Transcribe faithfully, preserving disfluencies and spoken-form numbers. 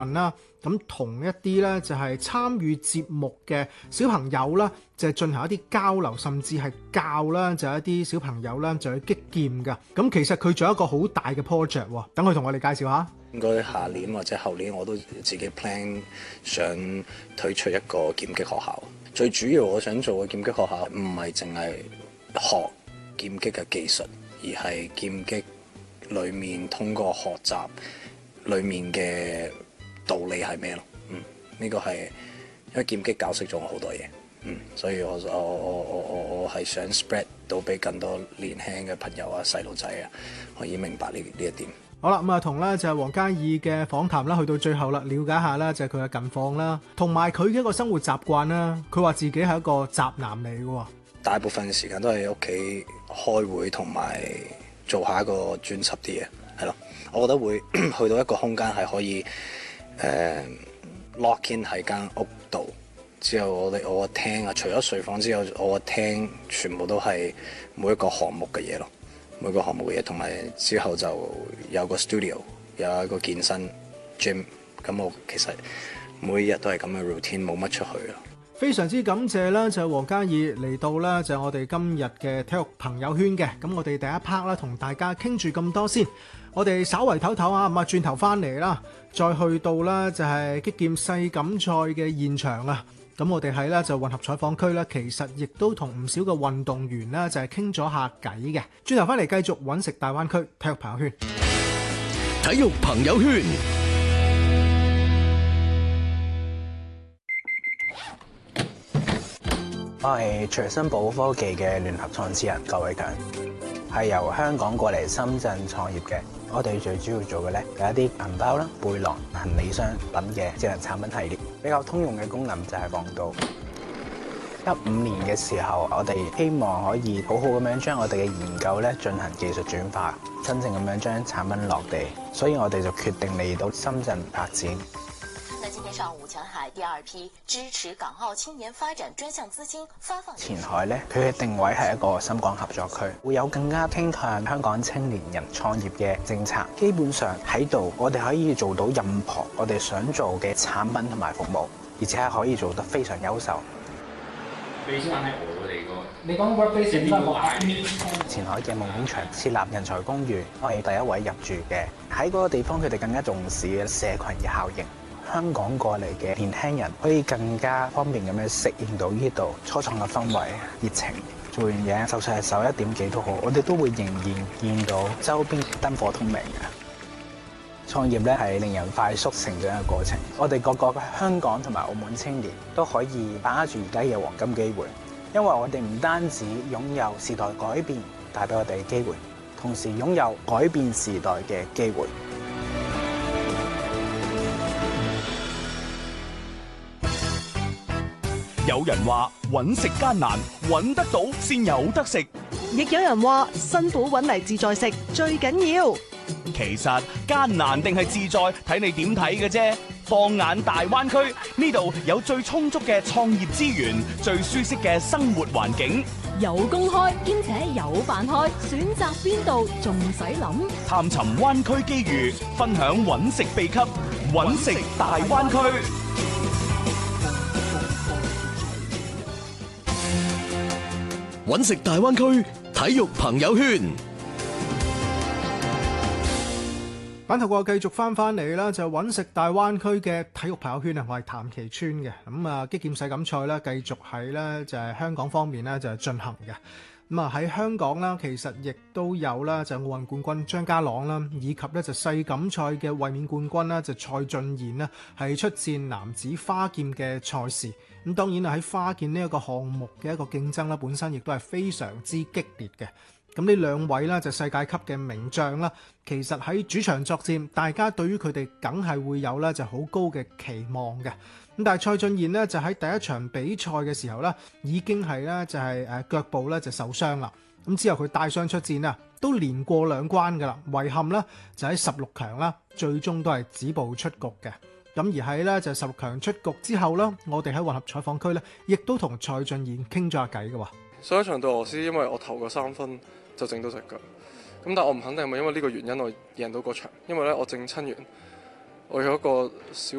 啦，咁同一啲咧就係參與節目嘅小朋友啦，就係進行一啲交流，甚至係教啦，就係一啲小朋友啦，就去擊劍㗎。咁其實佢仲有一個好大嘅 project 喎，等佢同我哋介紹下。 應該下年或者後年我都自己 plan 想推出一個劍擊學校。最主要我想做嘅劍擊學校唔係淨係學劍擊嘅技術，而係劍擊裡面通過學習裡面嘅道理係咩咯？嗯，呢、這個係因為劍擊教識咗我好多嘢，嗯，所以我我我我我我係想 spread 到俾更多年輕嘅朋友啊、細路仔啊，可以明白呢呢一點。 好啦，咁啊同咧就係黃嘉爾嘅訪談啦，去到最後啦，了解下啦就係佢嘅近況啦，同埋佢嘅一個生活習慣啦。佢話自己係一個宅男嚟嘅喎， 大部分時間都喺屋企開會同埋做下一個專輯啲嘢，係咯。我覺得會去到一個空間係可以誒、呃、lock in 喺間屋度，之後我哋我個廳啊，除咗睡房之後，我個廳全部都係每一個項目嘅嘢咯。每個項目嘅嘢，同埋之後就有個 studio，有一個健身 gym，咁我其實每日都係咁嘅 routine，冇乜出去咯。 非常之感謝啦，就係黃嘉爾嚟到啦，就係我哋今日嘅體育朋友圈嘅。咁我哋第一 part 啦，同大家傾住咁多先，我哋稍為唞唞啊，咁啊轉頭翻嚟啦，再去到啦就係擊劍世錦賽嘅現場啊。咁我哋喺咧就混合採訪區咧，其實亦都同唔少嘅運動員咧就係傾咗下偈嘅。轉頭翻嚟繼續揾食大灣區體育朋友圈。 體育朋友圈， 我係隨身寶科技嘅聯合創始人郭偉強，係由香港過嚟深圳創業嘅。我哋最主要做嘅咧有一啲銀包啦、背囊、行李箱等嘅智能產品系列。比較通用嘅功能就係防盜。一五年嘅時候，我哋希望可以好好咁樣將我哋嘅研究咧進行技術轉化，真正咁樣將產品落地。所以我哋就決定嚟到深圳發展。 那今天上午，前海第二批支持港澳青年發展專項資金發放。 前海咧，佢嘅定位係一個深港合作區，會有更加傾向香港青年人創業嘅政策。基本上喺度，我哋可以做到任何我哋想做嘅產品同埋服務，而且係可以做得非常優秀。 你先係我哋個， 你講 workplace 邊個嗌？ 前海嘅夢工場設立人才公寓，我係第一位入住嘅。喺嗰個地方，佢哋更加重視嘅社群嘅效應。香港過嚟嘅年輕人可以更加方便咁樣適應到呢度初創嘅氛圍、熱情。做完嘢，就算係十一點幾都好，我哋都會仍然見到周邊燈火通明嘅。創業咧係令人快速成長嘅過程。我哋各個香港同埋澳門青年都可以把握住而家嘅黃金機會，因為我哋唔單止擁有時代改變帶俾我哋嘅機會，同時擁有改變時代嘅機會。 有人話揾食艱難，揾得到先有得食。 亦有人話辛苦揾嚟自在食最緊要。 其實艱難定係自在，睇你點睇嘅啫。放眼大灣區，呢度有最充足嘅創業資源，最舒適嘅生活環境， 有公開兼且有飯開，選擇邊度仲使諗？ 探尋灣區機遇，分享揾食秘笈，揾食大灣區。揾食大灣區體育朋友圈。 反頭過繼續翻翻嚟啦，就揾食大灣區嘅體育朋友圈啊！我係譚其川嘅。咁啊，擊劍世錦賽咧，繼續喺咧就係香港方面咧就係進行嘅。咁啊喺香港啦，其實亦都有啦，就奧運冠軍張家朗啦，以及咧就世錦賽嘅衛冕冠軍啦，就蔡俊彥啦，係出戰男子花劍嘅賽事。咁當然啊，喺花劍呢一個項目嘅一個競爭啦，本身亦都係非常之激烈嘅。咁呢兩位啦，就世界級嘅名將啦，其實喺主場作戰，大家對於佢哋梗係會有咧就好高嘅期望嘅。咁但係蔡俊彥呢，就喺第一場比賽嘅時候咧，已經係咧就係誒腳部咧就受傷啦。咁之後佢帶傷出戰啊，都連過兩關噶啦，遺憾啦就喺十六強啦，最終都係止步出局嘅。咁而喺咧就十六強出局之後啦，我哋喺混合採訪區咧，亦都同蔡俊彥傾咗下偈嘅喎。 上一場對俄羅斯，因為我投個三分就整到隻腳，咁但係我唔肯定係咪因為呢個原因我贏到個場，因為咧我整親完， 我有一個小